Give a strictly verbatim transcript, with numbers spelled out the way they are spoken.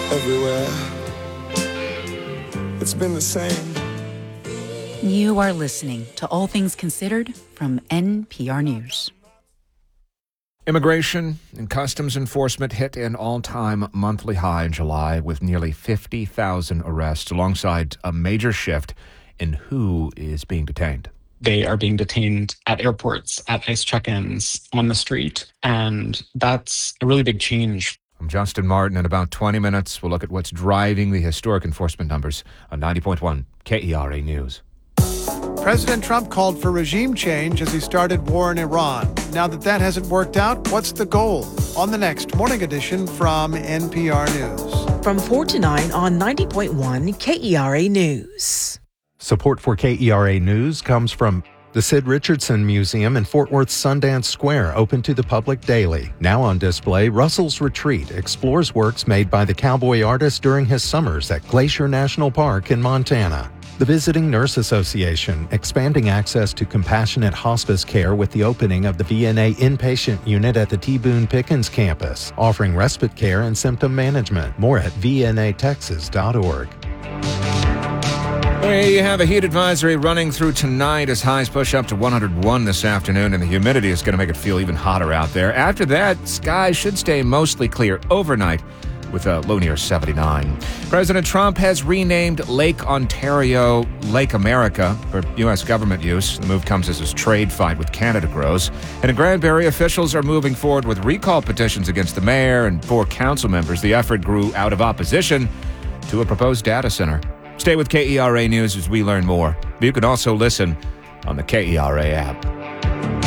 everywhere. It's been the same. You are listening to All Things Considered from N P R News. Immigration and customs enforcement hit an all-time monthly high in July with nearly fifty thousand arrests alongside a major shift in who is being detained. They are being detained at airports, at ICE check-ins, on the street, and that's a really big change. I'm Justin Martin. In about twenty minutes, we'll look at what's driving the historic enforcement numbers on ninety point one K E R A News. President Trump called for regime change as he started war in Iran. Now that that hasn't worked out, what's the goal? On the next Morning Edition from N P R News. From four to nine on ninety point one K E R A News. Support for K E R A News comes from the Sid Richardson Museum in Fort Worth Sundance Square, open to the public daily. Now on display, Russell's Retreat explores works made by the cowboy artist during his summers at Glacier National Park in Montana. The Visiting Nurse Association, expanding access to compassionate hospice care with the opening of the V N A inpatient unit at the T. Boone Pickens campus, offering respite care and symptom management. More at V N A texas dot org. We have a heat advisory running through tonight as highs push up to one hundred one this afternoon, and the humidity is going to make it feel even hotter out there. After that, skies should stay mostly clear overnight with a low near seventy-nine. President Trump has renamed Lake Ontario Lake America for U S government use. The move comes as his trade fight with Canada grows. And in Granbury, officials are moving forward with recall petitions against the mayor and four council members. The effort grew out of opposition to a proposed data center. Stay with K E R A News as we learn more. You can also listen on the K E R A app.